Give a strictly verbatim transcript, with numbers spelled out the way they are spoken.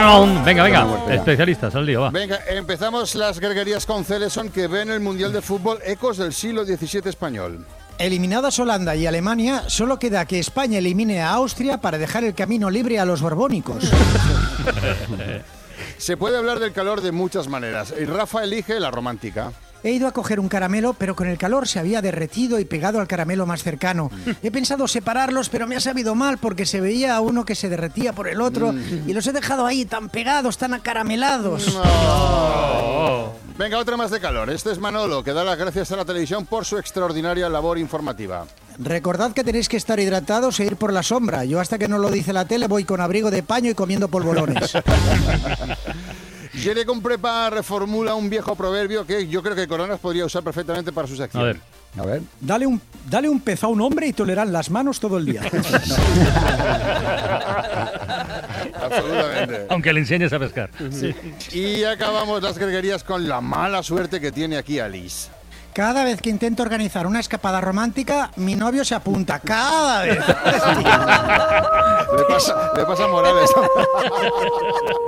Brown. Venga, venga, especialistas, al lío, va. Venga, empezamos las greguerías con Celeson, que ven el Mundial de Fútbol ecos del siglo diecisiete español. Eliminadas Holanda y Alemania, solo queda que España elimine a Austria para dejar el camino libre a los borbónicos. Se puede hablar del calor de muchas maneras, y Rafa elige la romántica. He ido a coger un caramelo, pero con el calor se había derretido y pegado al caramelo más cercano. He pensado separarlos, pero me ha sabido mal porque se veía a uno que se derretía por el otro y los he dejado ahí tan pegados, tan acaramelados. No. Venga, otra más de calor. Este es Manolo, que da las gracias a la televisión por su extraordinaria labor informativa. Recordad que tenéis que estar hidratados e ir por la sombra. Yo, hasta que no lo dice la tele, voy con abrigo de paño y comiendo polvorones. Jerry con Prepa reformula un viejo proverbio que yo creo que Coronas podría usar perfectamente para su sección. A ver. A ver. Dale un, dale un pez a un hombre y tolerarán las manos todo el día. Absolutamente. Aunque le enseñes a pescar. Sí. Y acabamos las greguerías con la mala suerte que tiene aquí Alice. Cada vez que intento organizar una escapada romántica, mi novio se apunta. Cada vez. Le pasa, le pasa a Morales.